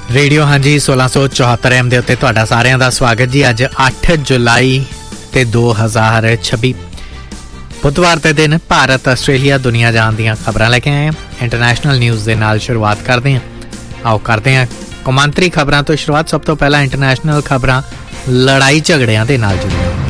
Radio ਹਾਂਜੀ 1674 M ਦੇ ਉੱਤੇ ਤੁਹਾਡਾ ਸਾਰਿਆਂ ਦਾ ਸਵਾਗਤ ਜੀ। ਅੱਜ 8 ਜੁਲਾਈ ਤੇ 2026 ਬੁੱਧਵਾਰ ਦੇ ਦਿਨ ਭਾਰਤ, ਆਸਟ੍ਰੇਲੀਆ, ਦੁਨੀਆ ਜਹਾਨ ਦੀਆਂ ਖਬਰਾਂ ਲੈ ਕੇ ਆਏ ਹਾਂ। ਇੰਟਰਨੈਸ਼ਨਲ ਨਿਊਜ਼ ਦੇ ਨਾਲ ਸ਼ੁਰੂਆਤ ਕਰਦੇ ਹਾਂ। ਆਓ ਕਰਦੇ ਹਾਂ ਕੌਮਾਂਤਰੀ ਖਬਰਾਂ ਤੋਂ ਸ਼ੁਰੂਆਤ। ਸਭ ਤੋਂ ਪਹਿਲਾਂ ਇੰਟਰਨੈਸ਼ਨਲ ਖਬਰਾਂ ਲੜਾਈ ਝਗੜਿਆਂ ਦੇ ਨਾਲ ਜੁੜੀਆਂ।